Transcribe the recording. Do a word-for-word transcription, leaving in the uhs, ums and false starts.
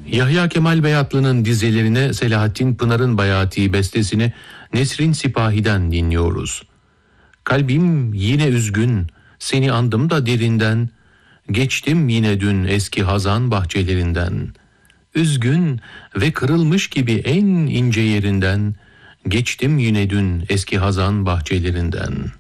Yahya Kemal Beyatlı'nın dizelerine Selahattin Pınar'ın bayatiği bestesini Nesrin Sipahi'den dinliyoruz. Kalbim yine üzgün, seni andım da derinden, geçtim yine dün eski hazan bahçelerinden. Üzgün ve kırılmış gibi en ince yerinden, geçtim yine dün eski hazan bahçelerinden.